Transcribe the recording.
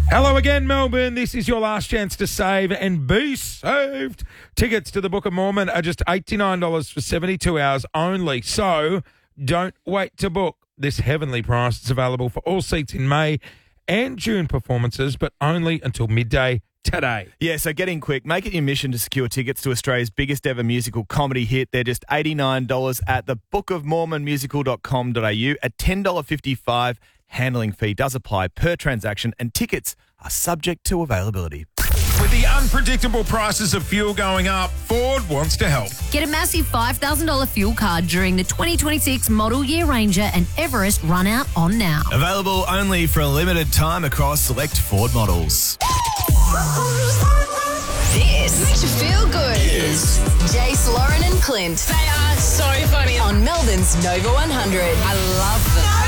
Hello again, Melbourne. This is your last chance to save and be saved. Tickets to the Book of Mormon are just $89 for 72 hours only. So don't wait to book. This heavenly price is available for all seats in May and June performances, but only until midday today. Yeah, so get in quick. Make it your mission to secure tickets to Australia's biggest ever musical comedy hit. They're just $89 at thebookofmormonmusical.com.au. A $10.55 handling fee does apply per transaction, and tickets are subject to availability. With the unpredictable prices of fuel going up, Ford wants to help. Get a massive $5,000 fuel card during the 2026 Model Year Ranger and Everest run out on now. Available only for a limited time across select Ford models. This makes you feel good. Is Jace, Lauren and Clint. They are so funny. On Melbourne's Nova 100. I love them.